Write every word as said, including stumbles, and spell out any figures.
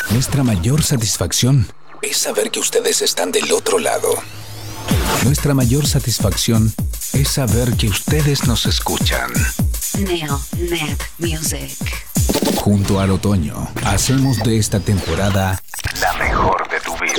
Nuestra mayor satisfacción es saber que ustedes están del otro lado. Nuestra mayor satisfacción es saber que ustedes nos escuchan. Neonet Music. Junto al otoño, hacemos de esta temporada la mejor de tu vida.